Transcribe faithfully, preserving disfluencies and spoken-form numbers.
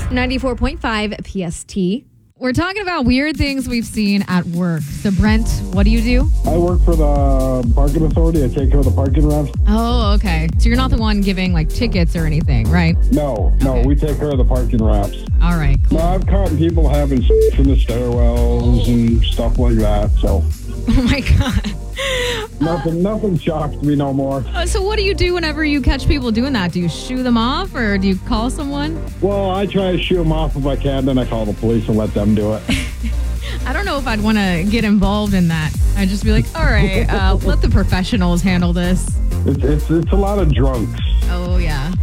ninety-four point five P S T. We're talking about weird things we've seen at work. So, Brent, what do you do? I work for the parking authority. I take care of the parking ramps. Oh, okay. So you're not the one giving, like, tickets or anything, right? No, no, Okay. we take care of the parking ramps. All right, cool. No, I've caught people having sex in the stairwells and stuff like that. So Oh, my God. nothing, nothing shocks me no more. Uh, so what do you do whenever you catch people doing that? Do you shoo them off or do you call someone? Well, I try to shoo them off if I can, then I call the police and let them do it. I don't know if I'd want to get involved in that. I'd just be like, all right, uh, let the professionals handle this. It's, it's, it's a lot of drunks. Oh, yeah.